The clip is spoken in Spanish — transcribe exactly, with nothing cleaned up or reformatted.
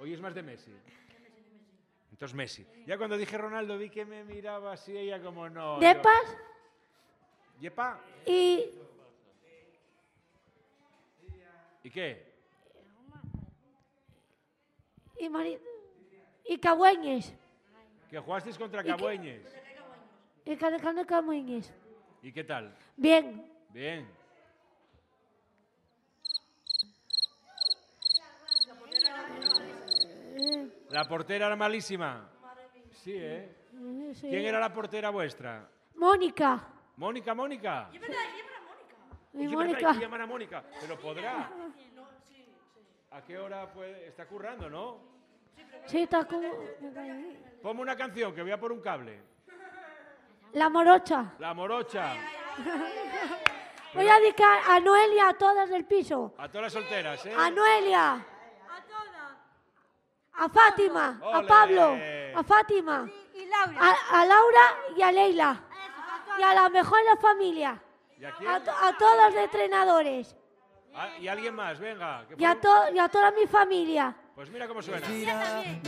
Hoy es más de Messi. Entonces Messi. Ya cuando dije Ronaldo vi que me miraba así ella como no. Depas. Yo... ¿Yepa? Y... ¿Y qué? Y, Mari... y Cagüeñes. Que jugasteis contra Cabueñes. Y Canecano Cagüeñes. ¿Y qué tal? Bien. Bien. La portera era malísima. Sí, ¿eh? Sí. ¿Quién era la portera vuestra? Mónica. Mónica, Mónica. Y Oye, Mónica. ¿verdad? Hay que llamar a Mónica. Pero podrá. ¿A qué hora puede? Está currando, ¿no? Sí, está como... Ponme una canción que voy a por un cable. La morocha. La morocha. Voy a dedicar a Noelia, a todas del piso. A todas las solteras, ¿eh? A Noelia. A todas. A Fátima. A Ole. Pablo. A Fátima. Y Laura. A, a Laura y a Leila. Y a la mejor de la familia. ¿Y a quién? A, to- a todos los entrenadores. Ah, y alguien más, venga. que Y a, por- to- y a toda mi familia. Pues mira cómo suena.